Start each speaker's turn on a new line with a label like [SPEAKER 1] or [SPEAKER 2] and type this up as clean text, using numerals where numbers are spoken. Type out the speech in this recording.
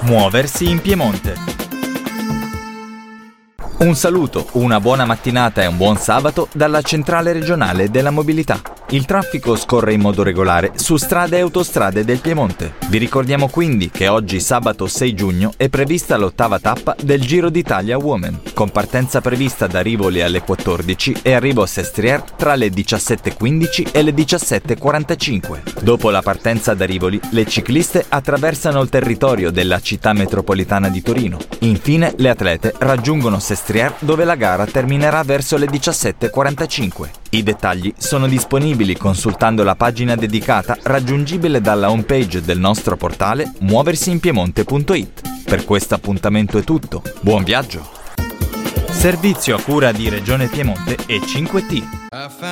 [SPEAKER 1] Muoversi in Piemonte. Un saluto, una buona mattinata e un buon sabato dalla centrale regionale della mobilità. Il traffico scorre in modo regolare su strade e autostrade del Piemonte. Vi ricordiamo quindi che oggi, sabato 6 giugno, è prevista l'8ª tappa del Giro d'Italia Women, con partenza prevista da Rivoli alle 14 e arrivo a Sestriere tra le 17:15 e le 17:45. Dopo la partenza da Rivoli, le cicliste attraversano il territorio della città metropolitana di Torino. Infine, le atlete raggiungono Sestriere, dove la gara terminerà verso le 17:45. I dettagli sono disponibili consultando la pagina dedicata raggiungibile dalla homepage del nostro portale muoversiinpiemonte.it. Per questo appuntamento è tutto. Buon viaggio! Servizio a cura di Regione Piemonte e 5T.